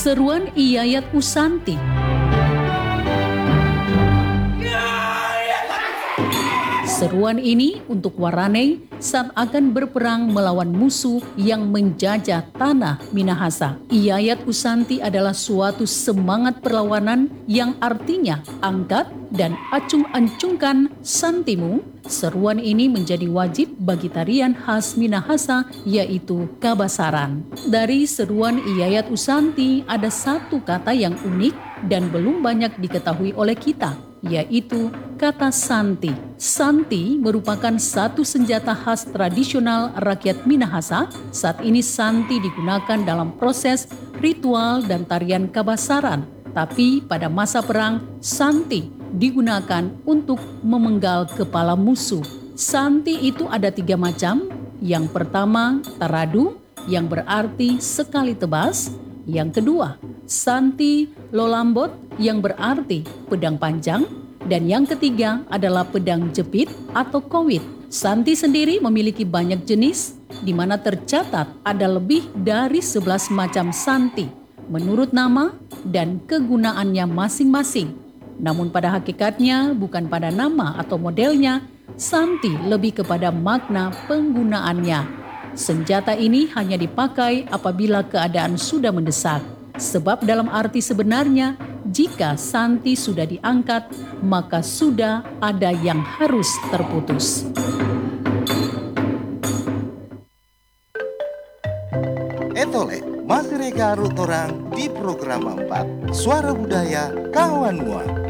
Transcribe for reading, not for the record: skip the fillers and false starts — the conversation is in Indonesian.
Seruan Iyayat Usanti. Seruan ini untuk Waranei saat akan berperang melawan musuh yang menjajah tanah Minahasa. Iyayat Usanti adalah suatu semangat perlawanan yang artinya angkat dan acung-ancungkan santimu. Seruan ini menjadi wajib bagi tarian khas Minahasa, yaitu kabasaran. Dari seruan Iyayat Usanti ada satu kata yang unik dan belum banyak diketahui oleh kita, yaitu kata santi. Santi merupakan satu senjata khas tradisional rakyat Minahasa. Saat ini santi digunakan dalam proses ritual dan tarian kabasaran. Tapi pada masa perang, santi digunakan untuk memenggal kepala musuh. Santi itu ada 3 macam. Yang pertama, taradu, yang berarti sekali tebas. Yang kedua, santi lolambot, yang berarti pedang panjang. Dan yang ketiga adalah pedang jepit atau kowit. Santi sendiri memiliki banyak jenis, di mana tercatat ada lebih dari 11 macam santi, menurut nama dan kegunaannya masing-masing. Namun pada hakikatnya bukan pada nama atau modelnya, santi lebih kepada makna penggunaannya. Senjata ini hanya dipakai apabila keadaan sudah mendesak. Sebab dalam arti sebenarnya, jika santi sudah diangkat, maka sudah ada yang harus terputus. Etole, masih rega arut orang di program 4, Suara Budaya Kawan Mua.